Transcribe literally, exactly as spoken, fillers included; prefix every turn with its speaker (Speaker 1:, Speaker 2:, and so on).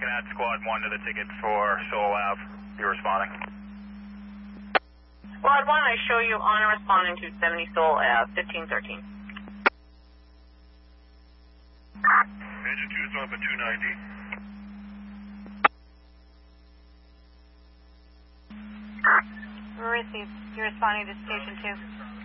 Speaker 1: can add squad one to the ticket for Solo Ave. You're responding.
Speaker 2: Squad one, I show you on responding to seventy Solo Ave, fifteen thirteen.
Speaker 1: Engine two is up at two ninety.
Speaker 3: Received. You're responding to station two.